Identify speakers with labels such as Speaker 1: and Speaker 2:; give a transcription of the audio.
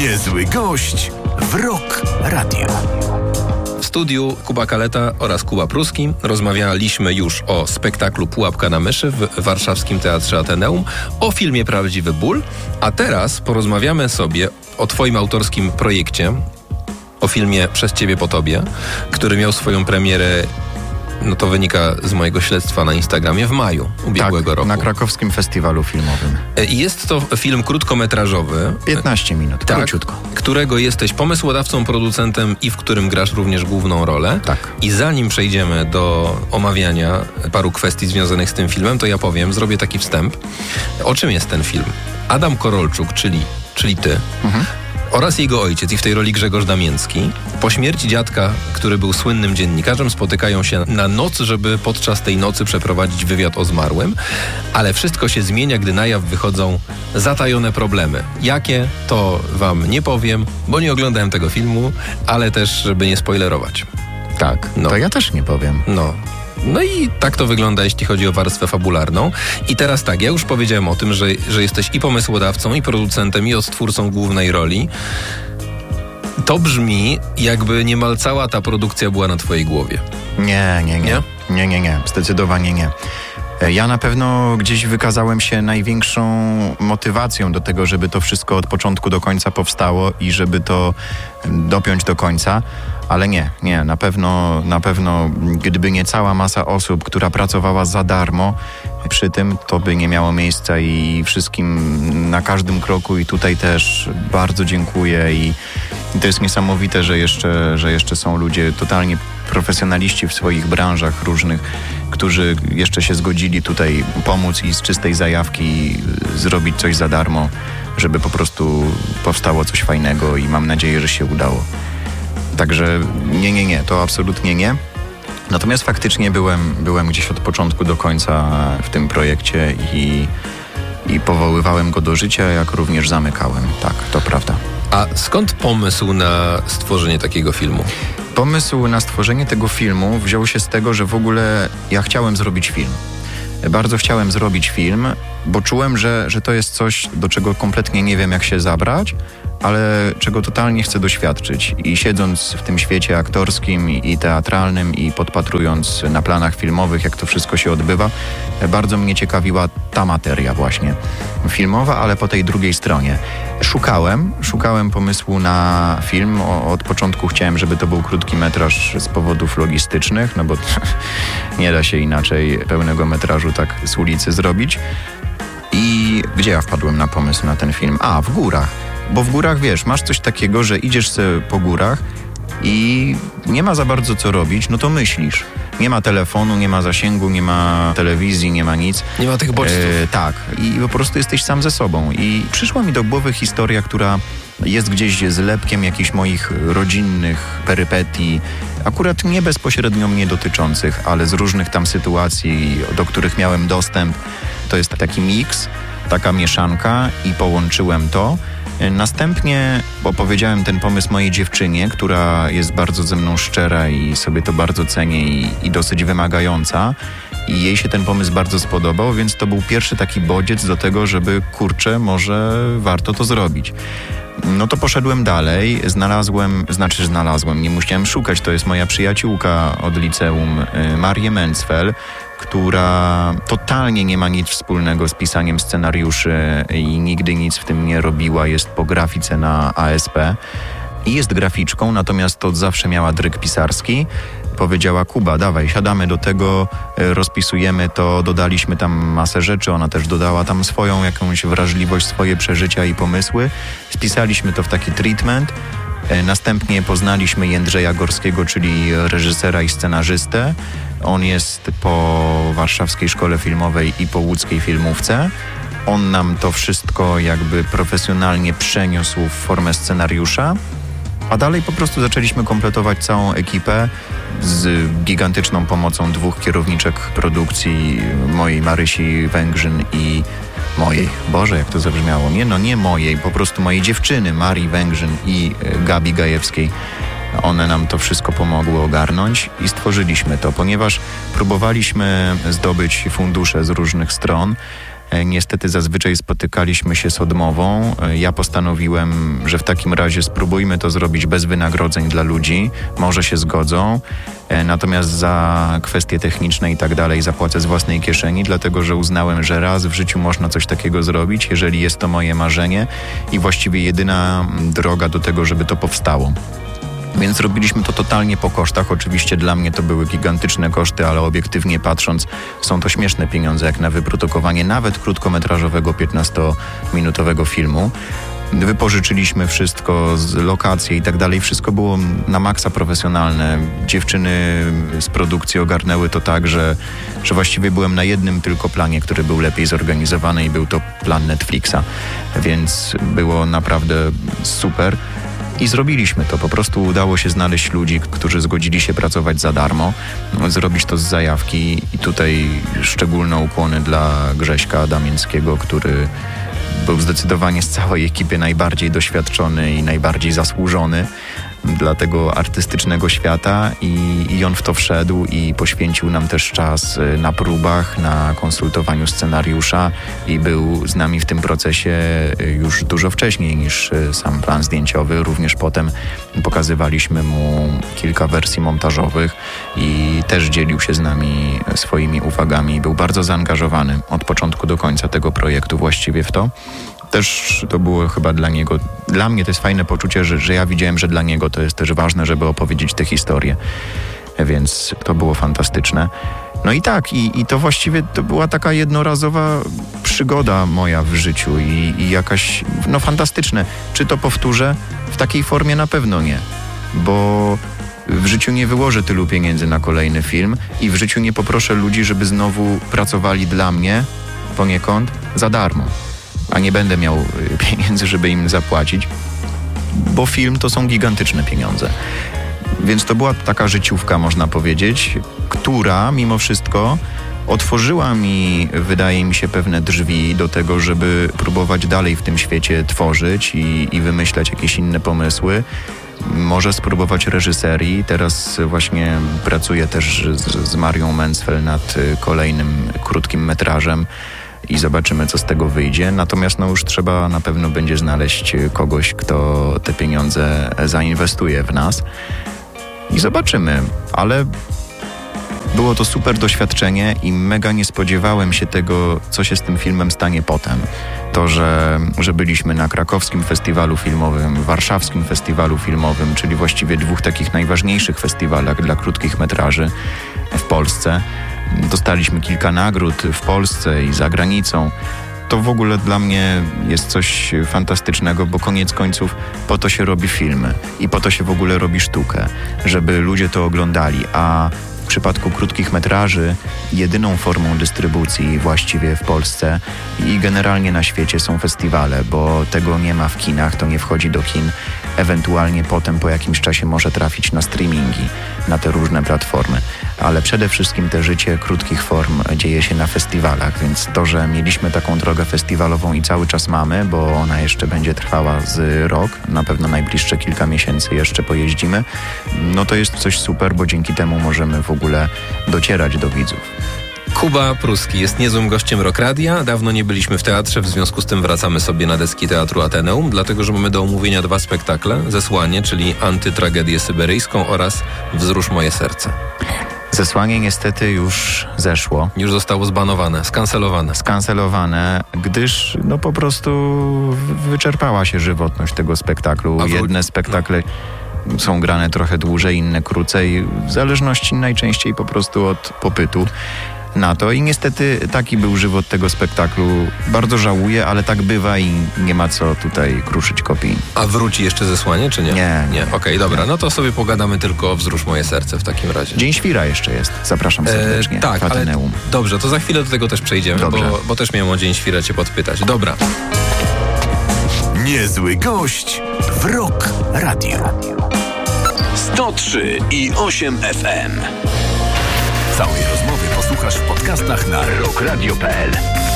Speaker 1: Niezły gość w Rock Radio.
Speaker 2: W studiu Kuba Kaleta oraz Kuba Pruski rozmawialiśmy już o spektaklu Pułapka na myszy w warszawskim Teatrze Ateneum, o filmie Prawdziwy ból, a teraz porozmawiamy sobie o twoim autorskim projekcie, o filmie Przez ciebie po tobie, który miał swoją premierę, no to wynika z mojego śledztwa na Instagramie, w maju ubiegłego roku.
Speaker 3: Na krakowskim festiwalu filmowym.
Speaker 2: Jest to film krótkometrażowy.
Speaker 3: 15 minut, króciutko.
Speaker 2: Którego jesteś pomysłodawcą, producentem i w którym grasz również główną rolę.
Speaker 3: Tak.
Speaker 2: I zanim przejdziemy do omawiania paru kwestii związanych z tym filmem, to ja zrobię taki wstęp. O czym jest ten film? Adam Korolczuk, czyli ty, oraz jego ojciec, i w tej roli Grzegorz Damięcki, po śmierci dziadka, który był słynnym dziennikarzem, spotykają się na noc, żeby podczas tej nocy przeprowadzić wywiad o zmarłym, ale wszystko się zmienia, gdy na jaw wychodzą zatajone problemy. Jakie? To wam nie powiem, bo nie oglądałem tego filmu, ale też, żeby nie spoilerować.
Speaker 3: Tak, to ja też nie powiem.
Speaker 2: No i tak to wygląda, jeśli chodzi o warstwę fabularną. I teraz tak, ja już powiedziałem o tym, że jesteś i pomysłodawcą, i producentem, i odtwórcą głównej roli. To brzmi, jakby niemal cała ta produkcja była na twojej głowie.
Speaker 3: Nie, zdecydowanie nie. Ja na pewno gdzieś wykazałem się największą motywacją do tego, żeby to wszystko od początku do końca powstało i żeby to dopiąć do końca, ale nie, na pewno gdyby nie cała masa osób, która pracowała za darmo przy tym, to by nie miało miejsca i wszystkim na każdym kroku i tutaj też bardzo dziękuję i to jest niesamowite, że jeszcze są ludzie totalnie profesjonaliści w swoich branżach różnych, którzy jeszcze się zgodzili tutaj pomóc i z czystej zajawki zrobić coś za darmo, żeby po prostu powstało coś fajnego i mam nadzieję, że się udało. Także nie, to absolutnie nie. Natomiast faktycznie byłem gdzieś od początku do końca w tym projekcie i powoływałem go do życia, jak również zamykałem. Tak, to prawda.
Speaker 2: A skąd pomysł na stworzenie takiego filmu?
Speaker 3: Pomysł na stworzenie tego filmu wziął się z tego, że w ogóle ja chciałem zrobić film. Bardzo chciałem zrobić film, bo czułem, że to jest coś, do czego kompletnie nie wiem, jak się zabrać, ale czego totalnie chcę doświadczyć. I siedząc w tym świecie aktorskim i teatralnym i podpatrując na planach filmowych, jak to wszystko się odbywa, bardzo mnie ciekawiła ta materia właśnie filmowa, ale po tej drugiej stronie. Szukałem pomysłu na film. Od początku chciałem, żeby to był krótki metraż z powodów logistycznych, no bo nie da się inaczej pełnego metrażu tak z ulicy zrobić. I gdzie ja wpadłem na pomysł na ten film? W górach. Bo w górach, wiesz, masz coś takiego, że idziesz sobie po górach i nie ma za bardzo co robić, no to myślisz. Nie ma telefonu, nie ma zasięgu, nie ma telewizji, nie ma nic.
Speaker 2: Nie ma tych bodźców.
Speaker 3: Tak. I po prostu jesteś sam ze sobą. I przyszła mi do głowy historia, która jest gdzieś zlepkiem jakichś moich rodzinnych perypetii, akurat nie bezpośrednio mnie dotyczących, ale z różnych tam sytuacji, do których miałem dostęp. To jest taki miks, taka mieszanka i połączyłem to. Następnie opowiedziałem ten pomysł mojej dziewczynie, która jest bardzo ze mną szczera i sobie to bardzo cenię i dosyć wymagająca. I jej się ten pomysł bardzo spodobał, więc to był pierwszy taki bodziec do tego, żeby może warto to zrobić. No to poszedłem dalej, znalazłem, nie musiałem szukać, to jest moja przyjaciółka od liceum, Marię Mencfel, która totalnie nie ma nic wspólnego z pisaniem scenariuszy i nigdy nic w tym nie robiła, jest po grafice na ASP i jest graficzką, natomiast od zawsze miała dryg pisarski. Powiedziała: Kuba, dawaj, siadamy do tego, rozpisujemy to, dodaliśmy tam masę rzeczy, ona też dodała tam swoją jakąś wrażliwość, swoje przeżycia i pomysły. Spisaliśmy to w taki treatment. Następnie poznaliśmy Jędrzeja Gorskiego, czyli reżysera i scenarzystę. On jest po Warszawskiej Szkole Filmowej i po Łódzkiej Filmówce. On nam to wszystko jakby profesjonalnie przeniósł w formę scenariusza. A dalej po prostu zaczęliśmy kompletować całą ekipę z gigantyczną pomocą 2 kierowniczek produkcji, mojej Marysi Węgrzyn i mojej, Boże, jak to zabrzmiało, nie mojej, po prostu mojej dziewczyny Marii Węgrzyn i Gabi Gajewskiej. One nam to wszystko pomogły ogarnąć i stworzyliśmy to, ponieważ próbowaliśmy zdobyć fundusze z różnych stron. Niestety zazwyczaj spotykaliśmy się z odmową. Ja postanowiłem, że w takim razie spróbujmy to zrobić bez wynagrodzeń dla ludzi. Może się zgodzą. Natomiast za kwestie techniczne i tak dalej zapłacę z własnej kieszeni, dlatego że uznałem, że raz w życiu można coś takiego zrobić, jeżeli jest to moje marzenie i właściwie jedyna droga do tego, żeby to powstało. Więc robiliśmy to totalnie po kosztach. Oczywiście dla mnie to były gigantyczne koszty, ale obiektywnie patrząc są to śmieszne pieniądze jak na wyprodukowanie nawet krótkometrażowego 15-minutowego filmu. Wypożyczyliśmy wszystko, z lokacje i tak dalej. Wszystko było na maksa profesjonalne. Dziewczyny z produkcji ogarnęły to tak, że właściwie byłem na jednym tylko planie, który był lepiej zorganizowany i był to plan Netflixa. Więc było naprawdę super. I zrobiliśmy to. Po prostu udało się znaleźć ludzi, którzy zgodzili się pracować za darmo, zrobić to z zajawki i tutaj szczególne ukłony dla Grześka Damińskiego, który był zdecydowanie z całej ekipy najbardziej doświadczony i najbardziej zasłużony dla tego artystycznego świata i on w to wszedł i poświęcił nam też czas na próbach, na konsultowaniu scenariusza i był z nami w tym procesie już dużo wcześniej niż sam plan zdjęciowy. Również potem pokazywaliśmy mu kilka wersji montażowych i też dzielił się z nami swoimi uwagami. Był bardzo zaangażowany od początku do końca tego projektu właściwie w to. Też to było chyba dla mnie to jest fajne poczucie, że ja widziałem, że dla niego to jest też ważne, żeby opowiedzieć tę historię. Więc to było fantastyczne. No i tak, i to właściwie to była taka jednorazowa przygoda moja w życiu i jakaś, no fantastyczne. Czy to powtórzę? W takiej formie na pewno nie, bo w życiu nie wyłożę tylu pieniędzy na kolejny film i w życiu nie poproszę ludzi, żeby znowu pracowali dla mnie poniekąd za darmo. A nie będę miał pieniędzy, żeby im zapłacić, bo film to są gigantyczne pieniądze. Więc to była taka życiówka, można powiedzieć, która mimo wszystko otworzyła mi, wydaje mi się, pewne drzwi do tego, żeby próbować dalej w tym świecie tworzyć i wymyślać jakieś inne pomysły. Może spróbować reżyserii. Teraz właśnie pracuję też z Marią Mencfel nad kolejnym krótkim metrażem i zobaczymy, co z tego wyjdzie. Natomiast no już trzeba na pewno będzie znaleźć kogoś, kto te pieniądze zainwestuje w nas i zobaczymy. Ale było to super doświadczenie i mega nie spodziewałem się tego, co się z tym filmem stanie potem. To, że byliśmy na krakowskim festiwalu filmowym, warszawskim festiwalu filmowym, czyli właściwie dwóch takich najważniejszych festiwalach dla krótkich metraży w Polsce. Dostaliśmy kilka nagród w Polsce i za granicą. To w ogóle dla mnie jest coś fantastycznego, bo koniec końców po to się robi filmy i po to się w ogóle robi sztukę, żeby ludzie to oglądali, a w przypadku krótkich metraży jedyną formą dystrybucji właściwie w Polsce i generalnie na świecie są festiwale, bo tego nie ma w kinach, to nie wchodzi do kin. Ewentualnie potem po jakimś czasie może trafić na streamingi, na te różne platformy. Ale przede wszystkim te życie krótkich form dzieje się na festiwalach, więc to, że mieliśmy taką drogę festiwalową i cały czas mamy, bo ona jeszcze będzie trwała z rok, na pewno najbliższe kilka miesięcy jeszcze pojeździmy, no to jest coś super, bo dzięki temu możemy w ogóle docierać do widzów.
Speaker 2: Kuba Pruski jest niezłym gościem Rock Radia. Dawno nie byliśmy w teatrze, w związku z tym wracamy sobie na deski Teatru Ateneum, dlatego że mamy do omówienia dwa spektakle. Zesłanie, czyli Antytragedię syberyjską oraz Wzrusz moje serce.
Speaker 3: Zesłanie niestety już zeszło.
Speaker 2: Już zostało zbanowane, skancelowane,
Speaker 3: gdyż no po prostu wyczerpała się żywotność tego spektaklu. Jedne spektakle są grane trochę dłużej, inne krócej, w zależności najczęściej po prostu od popytu na to i niestety taki był żywot tego spektaklu. Bardzo żałuję, ale tak bywa i nie ma co tutaj kruszyć kopii.
Speaker 2: A wróci jeszcze Zesłanie, czy nie?
Speaker 3: Nie.
Speaker 2: Okej, dobra, no to sobie pogadamy tylko o Wzrusz moje serce w takim razie.
Speaker 3: Dzień Świra jeszcze jest. Zapraszam serdecznie.
Speaker 2: Tak, ale dobrze, to za chwilę do tego też przejdziemy, bo też miałem o Dzień Świra cię podpytać. Dobra.
Speaker 1: Niezły gość w Rock Radio. 103,8 FM. Całej rozmowy posłuchasz w podcastach na rockradio.pl.